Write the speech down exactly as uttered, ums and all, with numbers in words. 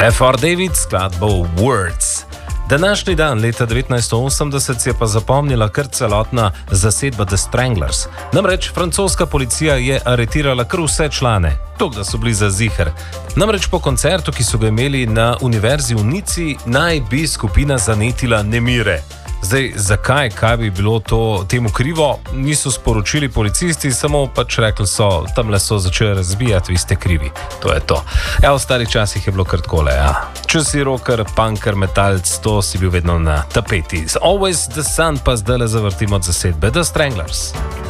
F R David, skladbo Words. Današnji dan, leta devetnajststo osemdeset, se je pa zapomnila kar celotna zasedba The Stranglers. Namreč francoska policija je aretirala kar vse člane, tok da so bili za ziher. Namreč po koncertu, ki so ga imeli na univerzi v Nici, naj bi skupina zanetila nemire. Zdaj, zakaj, kaj bi bilo to temu krivo, niso sporočili policisti, samo pač rekli so, tamle so začeli razbijati, vi ste krivi. To je to. Ja, v starih časih je bilo kar takole, ja. Če si rocker, punker, metalc, to si bil vedno na tapeti. Always the Sun pa zdaj le zavrtimo od zasedbe The Stranglers.